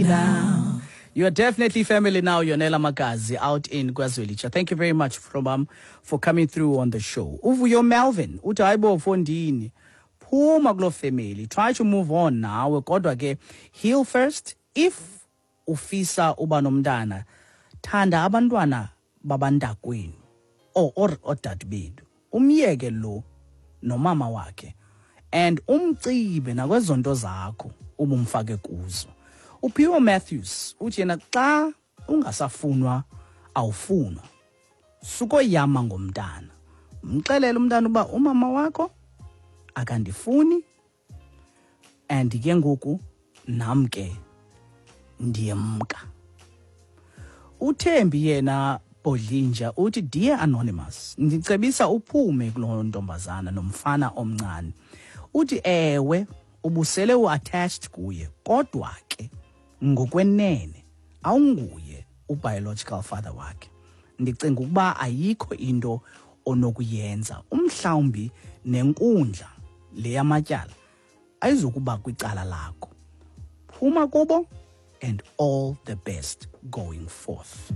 now. You are definitely family now, Yonela Magazi, out in KwaZulu-Natal. Thank you very much, for coming through on the show. Uvuyo Melvin, uthi hayibo Fondini, phuma kulo family. Try to move on now. Kodwa ke heal first. If ufisa uba nomntana, thanda abantwana babantakwenu or dadebethu. Umyeke lo nomama wakhe. And umcibe nakwezonto zakho ubumfake kuzo. Uphiwo Matthews uthi yena xa ungasafunwa awufunwa. Suko yama ngomntana. Mxelele umntana uba umama wakho akandifuni and ke ngoku nam ke ndiyemka. Uthembi yena Bodlinja uthi dear Anonymous, ndicebisa uphume kulo ntombazana nomfana omncane. Uthi ewe ubusele uattached kuye kodwa ke ngokwenene awunguye ubiological father wakhe. Ndicinga ukuba ayikho into onokuyenza. Umhlawumbi nenkundla le yamatyala ayizokuba kwicala lakho. Phuma kubo and all the best going forth.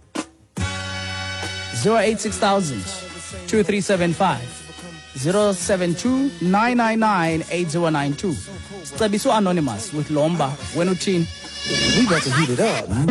086,000 2375 072-999-8092. Sicebisa Anonymous with Lomba when uthini. We got to heat it up.